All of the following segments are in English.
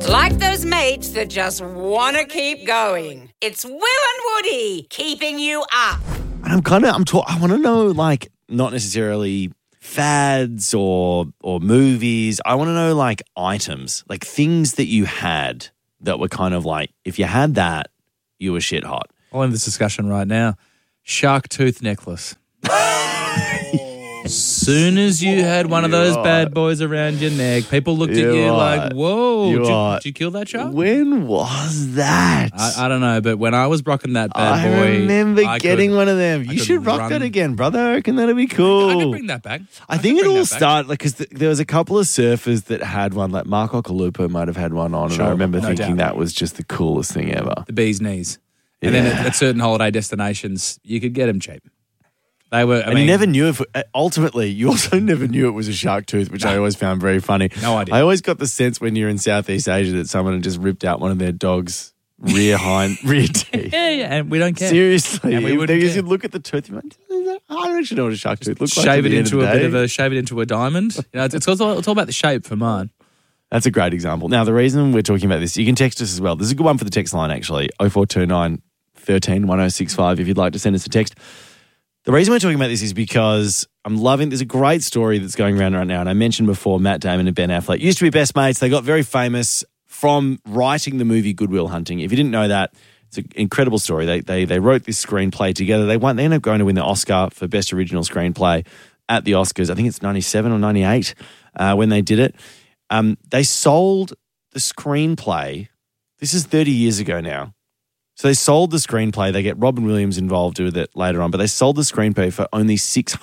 Like those mates that just want to keep going. It's Will and Woody keeping you up. And I want to know, like, not necessarily fads or movies. I want to know, like, items, like things that you had that were kind of like, if you had that, you were shit hot. I'll end this discussion right now. Shark tooth necklace. Soon as you had one of those bad boys around your neck, people looked at you like, whoa, did you kill that shark? When was that? I don't know, but when I was rocking that bad boy. I remember getting one of them. You should rock that again, brother. I reckon that'd be cool. I could bring that back. I think it all started, like, because there was a couple of surfers that had one, like Mark Occhilupo might have had one on, and I remember thinking that was just the coolest thing ever. The bee's knees. And then at certain holiday destinations, you could get them cheap. They were. You never knew ultimately, you also never knew it was a shark tooth, which I always found very funny. No idea. I always got the sense when you're in Southeast Asia that someone had just ripped out one of their dog's rear teeth. Yeah, and we don't care. Seriously. And we wouldn't you care. look at the tooth, you're like, I don't actually know what a shark tooth looks like. Shave it into a diamond. You know, it's all about the shape for mine. That's a great example. Now, the reason we're talking about this, you can text us as well. This is a good one for the text line, actually. 0429 13 1065 if you'd like to send us a text. The reason we're talking about this is because there's a great story that's going around right now, and I mentioned before Matt Damon and Ben Affleck used to be best mates. They got very famous from writing the movie Good Will Hunting. If you didn't know that, it's an incredible story. They wrote this screenplay together. They ended up going to win the Oscar for Best Original Screenplay at the Oscars. I think it's 97 or 98 when they did it. They sold the screenplay. This is 30 years ago now. So they sold the screenplay. They get Robin Williams involved with it later on, but they sold the screenplay for only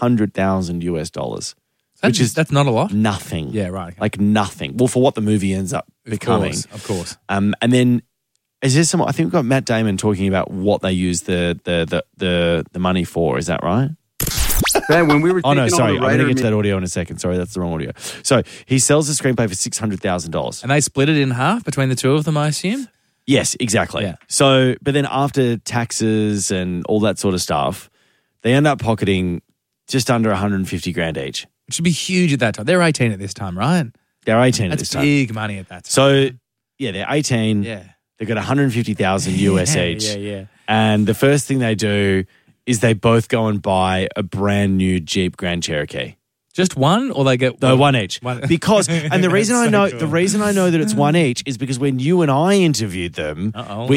$600,000 US. That's not a lot. Nothing. Yeah, right. Okay. Like nothing. Well, for what the movie ends up becoming. Of course. And then is there I think we've got Matt Damon talking about what they use the money for. Is that right? Ben, when we were sorry. I'm going to get to that audio in a second. Sorry, that's the wrong audio. So he sells the screenplay for $600,000. And they split it in half between the two of them, I assume? Yes, exactly. Yeah. So, but then after taxes and all that sort of stuff, they end up pocketing just under $150,000 each. Which would be huge at that time. They're 18 at this time, right? They're 18 at this time. That's big money at that time. So, yeah, they're 18. Yeah. They've got $150,000 US each. Yeah. And the first thing they do is they both go and buy a brand new Jeep Grand Cherokee. Just one, or they get one each? Because, and the reason I know, cool. the reason I know that it's one each is because when you and I interviewed them,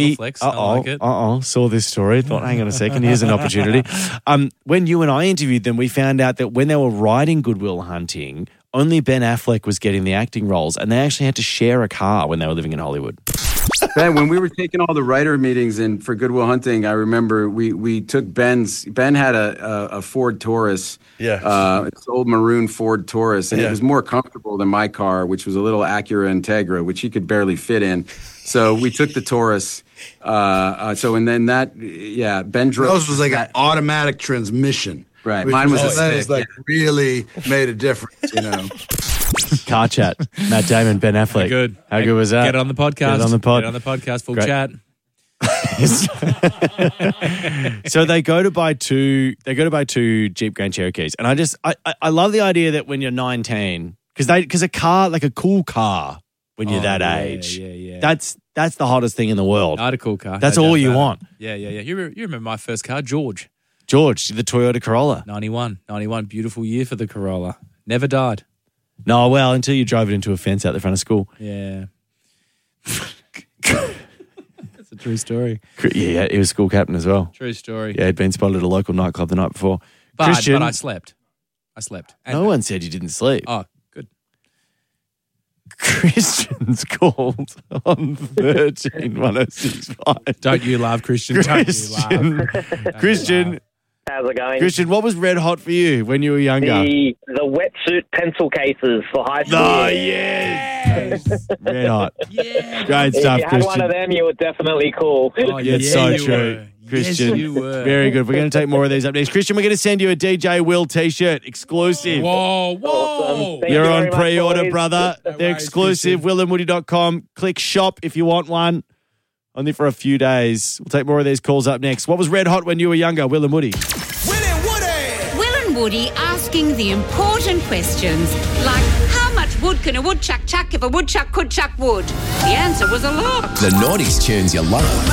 saw this story. Thought, hang on a second, here's an opportunity. When you and I interviewed them, we found out that when they were writing Good Will Hunting, only Ben Affleck was getting the acting roles, and they actually had to share a car when they were living in Hollywood. Ben, when we were taking all the writer meetings in for Good Will Hunting, I remember we took Ben had a Ford Taurus. Yeah. It's an old maroon Ford Taurus, and it was more comfortable than my car, which was a little Acura Integra, which he could barely fit in. So we took the Taurus. Ben drove. Yours was like an automatic transmission. Right. Mine was really made a difference, you know. Car chat. Matt Damon, Ben Affleck. Good. How good was that? Get on the podcast. Get on the pod. Get on the podcast. Full Great. chat. So they go to buy two Jeep Grand Cherokees, and I love the idea that when you're 19, because a car, like a cool car, when you're that age, that's the hottest thing in the world. I had a cool car. That's all you want. Yeah. You remember my first car, George, the Toyota Corolla. 91, beautiful year for the Corolla. Never died. No, well, until you drove it into a fence out the front of school. Yeah. That's a true story. Yeah, he was school captain as well. True story. Yeah, he'd been spotted at a local nightclub the night before. But Christian, I slept. And no one said you didn't sleep. Oh, good. Christian's called on 13-1065. Don't you laugh, Christian? Christian. How's it going? Christian, what was red hot for you when you were younger? The wetsuit pencil cases for high school. Oh, yes. Red hot. Yeah. Great If stuff, you had Christian. one of them, you were definitely cool. Oh, Yeah, it's so true. Were. Christian, Yes, you were. very good. We're going to take more of these up next. Christian, we're going to send you a DJ Will t-shirt, exclusive. Whoa. Awesome. Thank You're you on very much, pre-order, boys. brother. No They're worries, exclusive. WillandWoody.com. Click shop if you want one. Only for a few days. We'll take more of these calls up next. What was red hot when you were younger? Will and Woody. Will and Woody asking the important questions like how much wood can a woodchuck chuck if a woodchuck could chuck wood? The answer was a lot. The Naughties tunes you love.